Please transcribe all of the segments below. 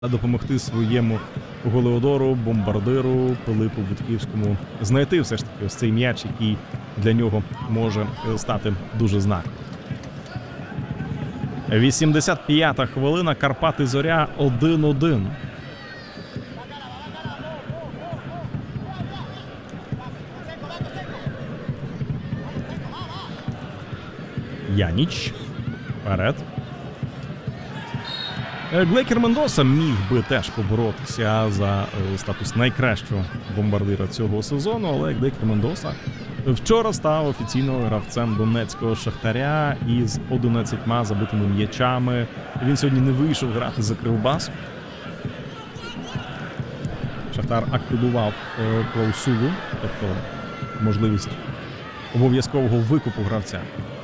допомогти своєму голеодору, бомбардиру Пилипу Будківському знайти все ж таки ось цей м'яч, який для нього може стати дуже знаковим. 85-та хвилина, Карпати Зоря 1-1. Яніч. Вперед. Глейкер Мендоса міг би теж поборотися за статус найкращого бомбардира цього сезону, але Глейкер Мендоса вчора став офіційно гравцем донецького Шахтаря із 11 забитими м'ячами. Він сьогодні не вийшов грати за Кривбас. Шахтар активував клаусулу, тобто можливість обов'язкового викупу гравця.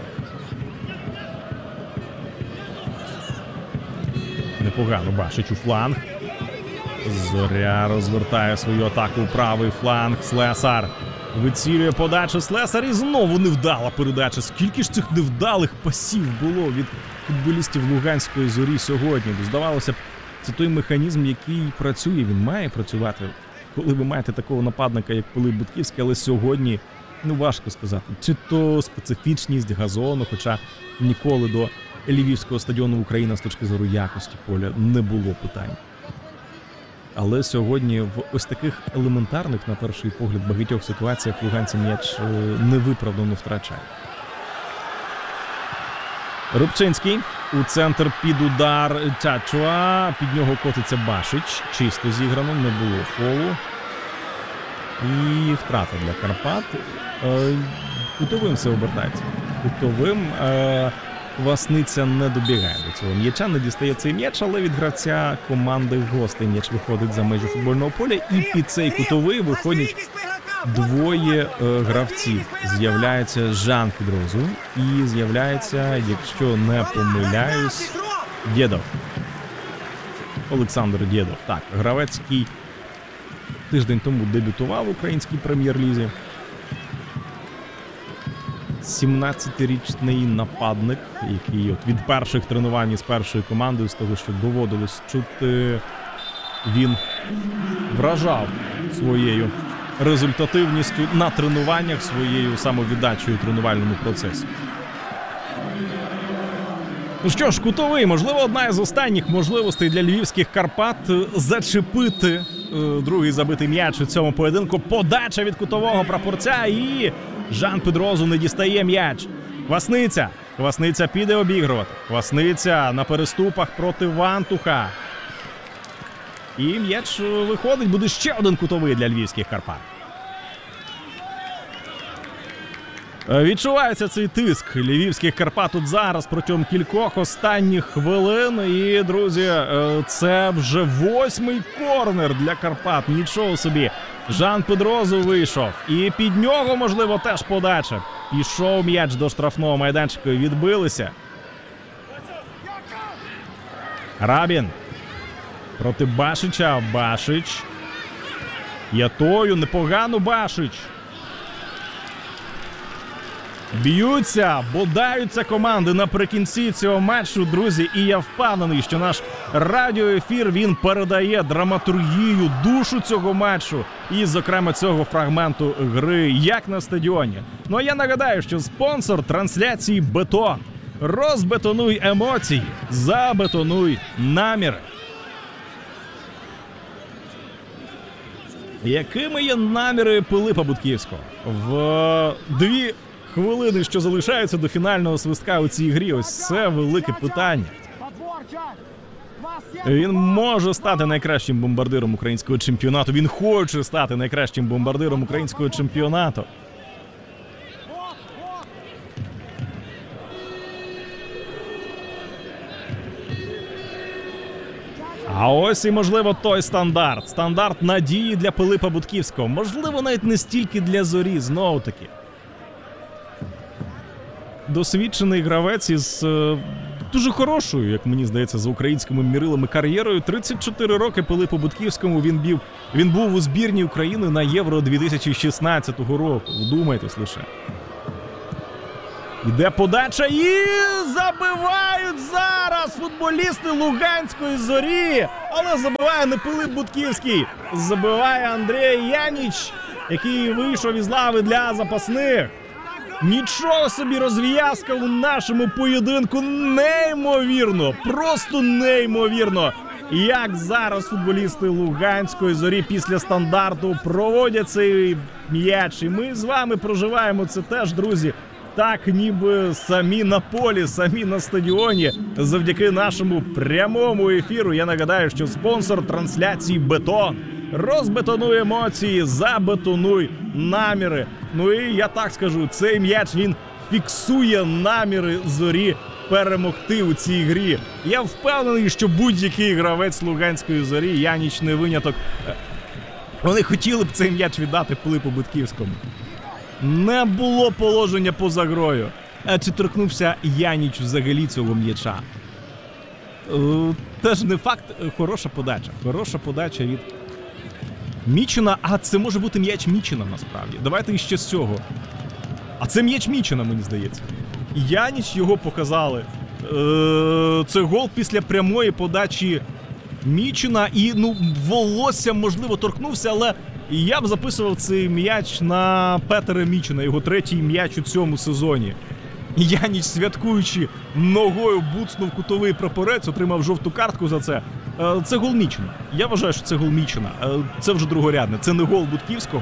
Непогано Башич у фланг. Зоря розвертає свою атаку у правий фланг. Слесар вицілює подачу. Слесар і знову невдала передача. Скільки ж цих невдалих пасів було від футболістів Луганської Зорі сьогодні? Здавалося б, це той механізм, який працює. Він має працювати, коли ви маєте такого нападника, як Пилип Будківський. Але сьогодні, важко сказати, чи то специфічність газону, хоча ніколи до Львівського стадіону Україна з точки зору якості поля не було питань. Але сьогодні в ось таких елементарних, на перший погляд, багатьох ситуаціях луганці м'яч невиправдано втрачає. Рубчинський у центр під удар Чачуа. Під нього котиться Башич. Чисто зіграно, не було фолу. І втрата для Карпат. Кутовим все обертається. Кутовим Квасниця не добігає до цього м'яча, не дістає цей м'яч, але від гравця команди гостей м'яч виходить за межі футбольного поля. І під цей кутовий виходять двоє гравців. З'являється Жан Підрозу і з'являється, якщо не помиляюсь, Дєдов. Олександр Дєдов. Так, гравець, який тиждень тому дебютував в українській прем'єр-лізі. 17-річний нападник, який від перших тренувань із першою командою, з того, що доводилось чути, він вражав своєю результативністю на тренуваннях, своєю самовіддачею у тренувальному процесі. Ну що ж, кутовий, можливо, одна із останніх можливостей для львівських Карпат зачепити другий забитий м'яч у цьому поєдинку. Подача від кутового прапорця і Жан Підрозу не дістає м'яч. Квасниця. Квасниця піде обігрувати. Квасниця на переступах проти Вантуха. І м'яч виходить. Буде ще один кутовий для львівських Карпат. Відчувається цей тиск львівських Карпат тут зараз протягом кількох останніх хвилин. І, друзі, це вже 8-й корнер для Карпат. Нічого собі. Жан Підрозу вийшов. І під нього, можливо, теж подача. Пішов м'яч до штрафного майданчика і відбилися. Рабін. Проти Башича. Башич. Ятою. Непогано Башич. Б'ються, бодаються команди наприкінці цього матчу, друзі. І я впевнений, що наш радіоефір, він передає драматургію, душу цього матчу і, зокрема, цього фрагменту гри, як на стадіоні. Ну а я нагадаю, що спонсор трансляції «Бетон». Розбетонуй емоції, забетонуй наміри. Якими є наміри Пилипа Будківського? В 2 хвилини, що залишаються до фінального свистка у цій грі, ось це велике питання. Він може стати найкращим бомбардиром українського чемпіонату. Він хоче стати найкращим бомбардиром українського чемпіонату. А ось і, можливо, той стандарт. Стандарт надії для Пилипа Будківського. Можливо, навіть не стільки для Зорі, знову-таки. Досвідчений гравець із дуже хорошою, як мені здається, за українськими мірилами кар'єрою. 34 роки Пилипу Будківському. Він був у збірній України на Євро 2016 року. Вдумайтесь лише. Іде подача і забивають зараз футболісти Луганської Зорі. Але забиває не Пилип Будківський. Забиває Андрій Яніч, який вийшов із лави для запасних. Нічого собі розв'язка у нашому поєдинку. Неймовірно, просто неймовірно. Як зараз футболісти Луганської Зорі після стандарту проводять цей м'яч. І ми з вами проживаємо це теж, друзі. Так, ніби самі на полі, самі на стадіоні, завдяки нашому прямому ефіру. Я нагадаю, що спонсор трансляції «Бетон». Розбетонуй емоції, забетонуй наміри. Ну і я так скажу, цей м'яч, він фіксує наміри Зорі перемогти у цій грі. Я впевнений, що будь-який гравець Луганської Зорі, Яніч не виняток, вони хотіли б цей м'яч віддати Пилипу Будківському. Не було положення поза грою. А чи торкнувся Яніч взагалі цього м'яча? Теж не факт. Хороша подача. Хороша подача від Мічина. А це може бути м'яч Мічина насправді. Давайте іще з цього. А це м'яч Мічина, мені здається. Яніч його показали. Це гол після прямої подачі Мічина. І, волосся, можливо, торкнувся, але я б записував цей м'яч на Петера Мічина, його третій м'яч у цьому сезоні. Яніч, святкуючи ногою, буцнув кутовий прапорець, отримав жовту картку за це. Це гол Мічина. Я вважаю, що це гол Мічина. Це вже другорядне. Це не гол Будківського.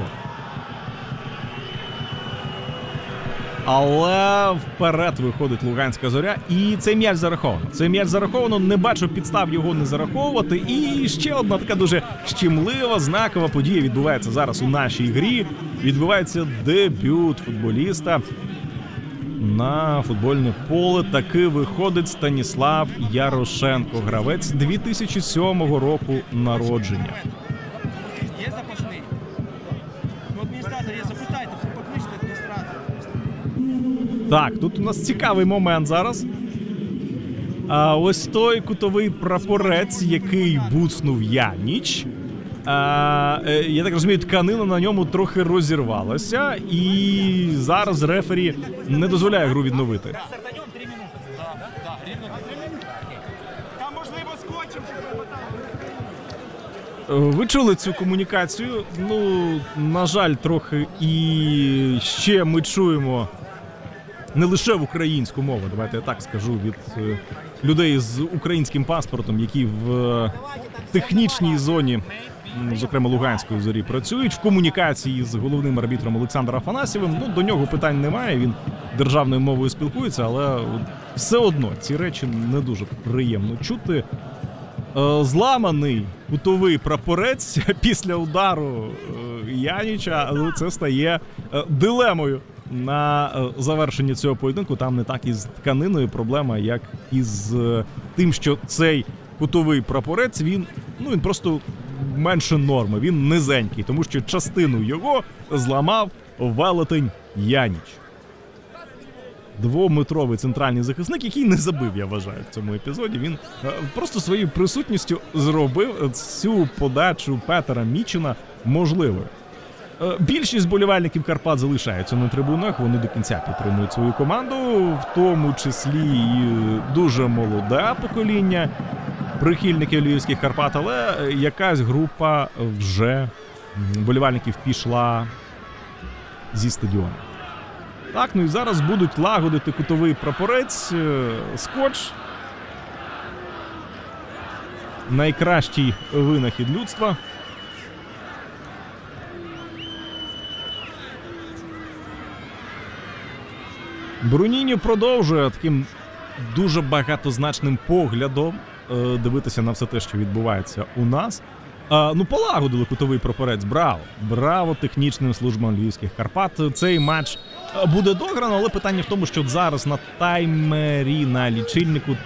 Але вперед виходить Луганська Зоря. І цей м'яч зараховано. Цей м'яч зараховано, не бачу підстав його не зараховувати. І ще одна така дуже щемлива, знакова подія відбувається зараз у нашій грі. Відбувається дебют футболіста на футбольне поле. Таки виходить Станіслав Ярошенко, гравець 2007 року народження. Є запасний? Адміністратор є, запитайте, покличте адміністратора. Так, тут у нас цікавий момент зараз. А ось той кутовий прапорець, який буцнув Яніч. Я так розумію, тканина на ньому трохи розірвалася, і зараз рефері не дозволяє гру відновити. Сартанем 3 минути. Так, рівно 3 минути. Там можливо скотчем. Ви чули цю комунікацію? На жаль, трохи і ще ми чуємо не лише в українську мову, давайте я так скажу, від людей з українським паспортом, які в технічній зоні, зокрема Луганської Зорі, працюють в комунікації з головним арбітром Олександром Афанасьєвим. До нього питань немає, він державною мовою спілкується, але все одно ці речі не дуже приємно чути. Зламаний кутовий прапорець після удару Яніча, це стає дилемою на завершенні цього поєдинку. Там не так із тканиною проблема, як із тим, що цей кутовий прапорець, він просто менше норми, він низенький, тому що частину його зламав велетень Яніч. 2-метровий центральний захисник, який не забив, я вважаю, в цьому епізоді. Він просто своєю присутністю зробив цю подачу Петера Мічина можливою. Більшість вболівальників Карпат залишаються на трибунах, вони до кінця підтримують свою команду, в тому числі і дуже молоде покоління прихильників львівських Карпат, але якась група вже вболівальників пішла зі стадіону. Так, і зараз будуть лагодити кутовий прапорець, скотч. Найкращий винахід людства. Бруніньо продовжує таким дуже багатозначним поглядом дивитися на все те, що відбувається у нас. Полагодили кутовий прапорець. Браво! Браво технічним службам львівських Карпат. Цей матч буде дограно, але питання в тому, що зараз на таймері, на лічильнику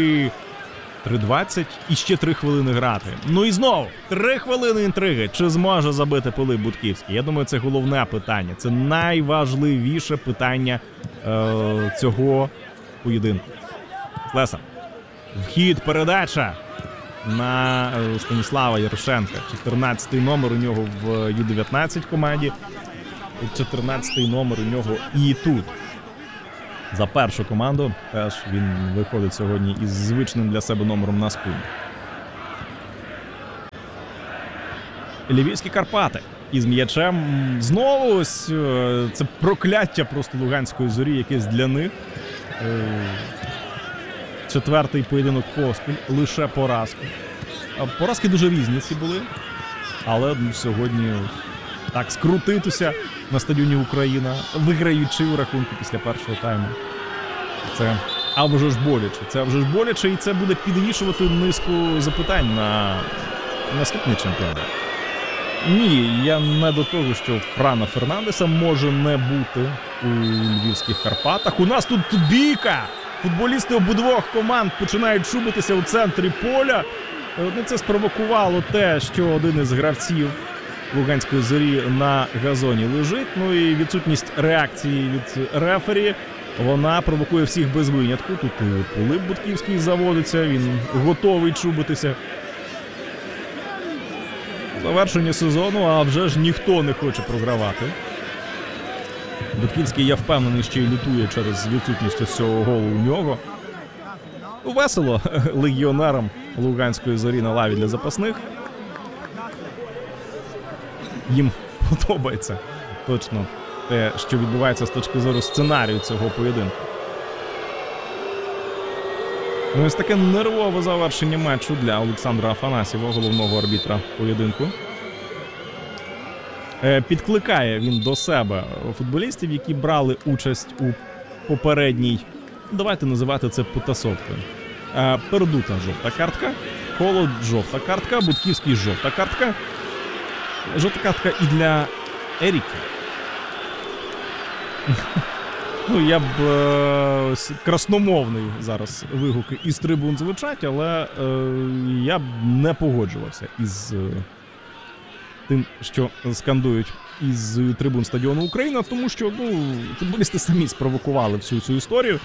3:20 і ще 3 хвилини грати. І знову 3 хвилини інтриги. Чи зможе забити Пилип Будківський? Я думаю, це головне питання. Це найважливіше питання цього поєдинку. Слесар. Вхід, передача на Станіслава Ярошенка. 14-й номер у нього в Ю-19 команді. 14-й номер у нього і тут. За першу команду теж він виходить сьогодні із звичним для себе номером на спині. Львівські Карпати із м'ячем. Знову ось це прокляття просто Луганської Зорі, якесь для них. Четвертий поєдинок поспіль, лише поразки. Поразки дуже різні ці були, але сьогодні так скрутитися на стадіоні Україна, виграючи у рахунку після першого тайму. Це вже ж боляче. Це вже ж боляче, і це буде підвішувати низку запитань на наступний чемпіонат. Ні, я не до того, що Франа Фернандеса може не бути у Львівських Карпатах. У нас тут бійка! Футболісти обидвох команд починають шубитися у центрі поля. Це спровокувало те, що один із гравців Луганської Зорі на газоні лежить. Ну і відсутність реакції від рефері, вона провокує всіх без винятку. Тут і Пилип Будківський заводиться, він готовий шубитися. Завершення сезону, а вже ж ніхто не хоче програвати. Будківський, я впевнений, ще й лютує через відсутність ось цього голу у нього. Весело легіонерам Луганської Зорі на лаві для запасних. Їм подобається точно те, що відбувається з точки зору сценарію цього поєдинку. Ну, ось таке нервове завершення матчу для Олександра Афанасьєва, головного арбітра поєдинку. Підкликає він до себе футболістів, які брали участь у попередній, давайте називати це потасовкою. Пердута жовта картка, Холод жовта картка, Будківський жовта картка. Жовта картка і для Еріки. Ну, я б красномовний зараз вигуки із трибун звучать, але я б не погоджувався із тим, що скандують із трибун стадіону Україна, тому що футболісти самі спровокували всю цю історію.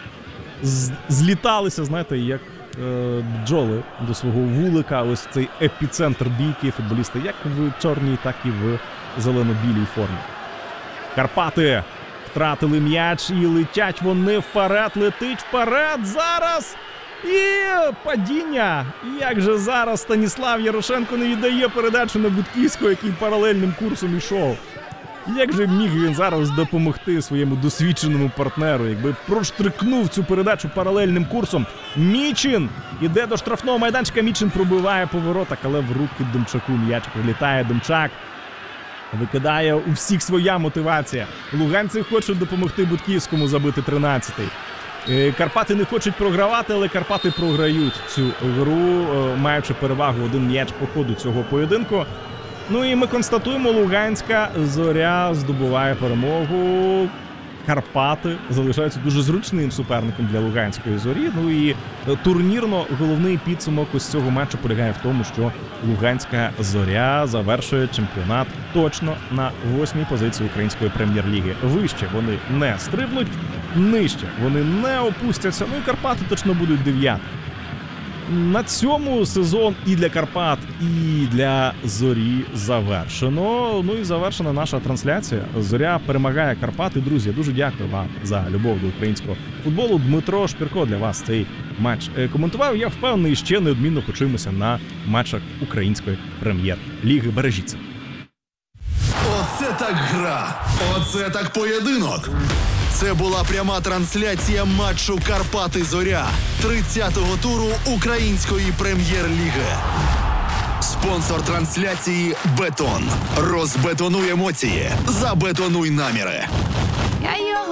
Зліталися, знаєте, як бджоли до свого вулика, ось цей епіцентр бійки футболісти, як в чорній, так і в зелено-білій формі. Карпати втратили м'яч і летять вони вперед, летить вперед, зараз! І падіння! Як же зараз Станіслав Ярошенко не віддає передачу на Будківського, який паралельним курсом ішов. Як же міг він зараз допомогти своєму досвідченому партнеру, якби проштрикнув цю передачу паралельним курсом. Мічин іде до штрафного майданчика, Мічин пробиває по воротах, але в руки Демчаку м'яч прилітає. Демчак викидає, у всіх своя мотивація. Луганці хочуть допомогти Будківському забити 13-й. Карпати не хочуть програвати, але Карпати програють цю гру, маючи перевагу один м'яч по ходу цього поєдинку. Ну і ми констатуємо, Луганська Зоря здобуває перемогу. Карпати залишаються дуже зручним суперником для Луганської Зорі. Ну і турнірно головний підсумок ось цього матчу полягає в тому, що Луганська Зоря завершує чемпіонат точно на 8-й позиції Української прем'єр-ліги. Вище вони не стрибнуть, нижче вони не опустяться. Ну і Карпати точно будуть 9. На цьому сезон і для Карпат, і для Зорі завершено. Ну і завершена наша трансляція. Зоря перемагає Карпати. Друзі, дуже дякую вам за любов до українського футболу. Дмитро Шпірко для вас цей матч коментував. Я впевнений, ще неодмінно почуємося на матчах Української прем'єр-ліги. Бережіться. Оце так гра! Оце так поєдинок! Це була пряма трансляція матчу Карпати-Зоря 30-го туру Української прем'єр-ліги. Спонсор трансляції «Бетон». Розбетонуй емоції, забетонуй наміри.